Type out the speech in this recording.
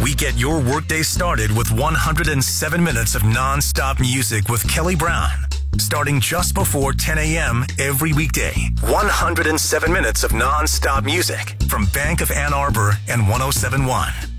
We get your workday started with 107 minutes of non-stop music with Kelly Brown, starting just before 10 a.m. every weekday. 107 minutes of non-stop music from Bank of Ann Arbor and 107.1.